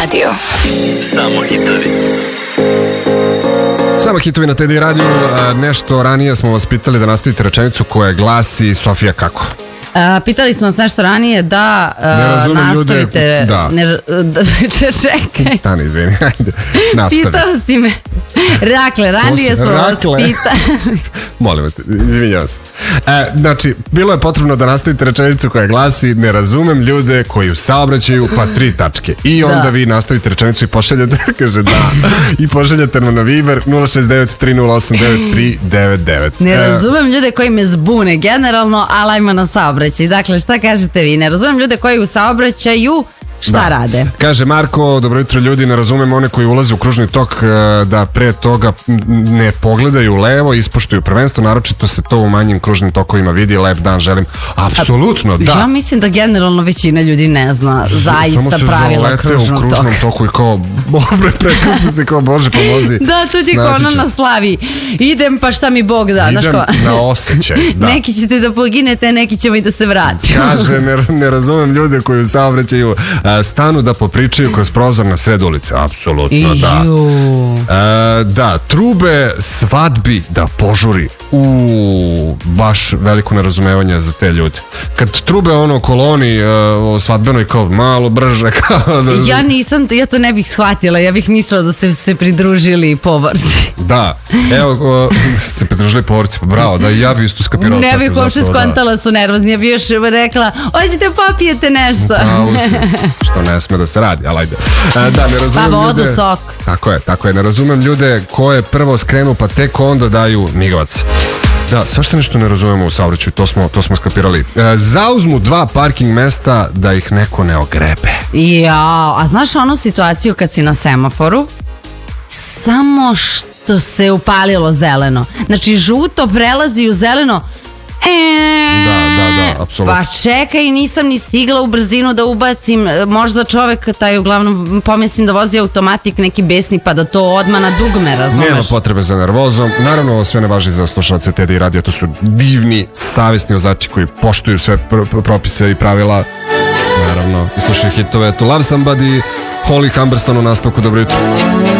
radio. Samo hitovi. Samo hitovi na TD radiju. Nešto ranije smo vas pitali da nastavite rečenicu koja glasi: Sofija, kako? Pitali smo nas nešto ranije da nastavite... Čekaj. Stani, izvini, ajde, nastavi. Pitao si me. Dakle, ranije smo vas pitali. Molim te, izvinjavam se. Znači, bilo je potrebno da nastavite rečenicu koja glasi: ne razumem ljude koji u saobraćaju, pa 3 tačke. I onda vi nastavite rečenicu i pošaljete, kaže da, i pošaljete nam na Viber 069-308-9399. Ne razumem ljude koji me zbune generalno, ali ajmo na saobraćaj. Dakle, šta kažete vi? Ne razumem ljude koji u saobraćaju šta rade? Kaže Marko: dobro jutro ljudi, ne razumem one koji ulaze u kružni tok da pre toga ne pogledaju levo, ispoštuju prvenstvo, naročito se to u manjim kružnim tokovima vidi. Lep dan želim. Apsolutno, da. Ja mislim da generalno većina ljudi ne zna zaista pravila kružnog toka. U kružnom toku i kao, bobre, prekrasno se, kao Bože pomozi. Da, to ti kao ono na slavi. Idem pa šta mi Bog da. Idem na osjećaj, da. Neki ćete da poginete, neki ćemo i da se vratimo. Kaže, ne razumem ljude koji u saobraćaju stanu da popričaju kroz prozor na sred ulice. Apsolutno, da. Da, trube svadbi da požuri. Baš veliko nerazumevanje za te ljude. Kad trube ono koloni svadbenoj kao malo brže. Ja to ne bih shvatila. Ja bih mislila da se pridružili povorci. Da, evo se pridružili povorci, pa bravo, da, ja bih isto skapirala. Ne bih uopšte skontala, su nervozni. Ja bih još rekla: hoćete popijete nešto. Što ne sme da se radi, ali ajde. Da, ne razumem pa vodu, sok. Tako je, ne razumem ljude koje prvo skrenu pa tek onda daju migavac. Da, svašta nešto ne razumemo u saobraćaju, to smo skapirali. Zauzmu 2 parking mesta da ih neko ne ogrebe. Jao, a znaš onu situaciju kad si na semaforu? Samo što se upalilo zeleno. Znači, žuto prelazi u zeleno. Da, apsolutno. Pa čekaj, nisam ni stigla u brzinu da ubacim. Možda čovek taj uglavnom pomislim da vozi automatik neki besni pa da to odmah na dugme, razumeš? Nema potrebe za nervozom. Naravno, ovo sve ne važi za slušalce TD i radija. To su divni, savjesni vozači koji poštuju sve propise i pravila. Naravno, i slušaju hitove. To Love Somebody, Holly Humberstone u nastavku. Dobro jutro.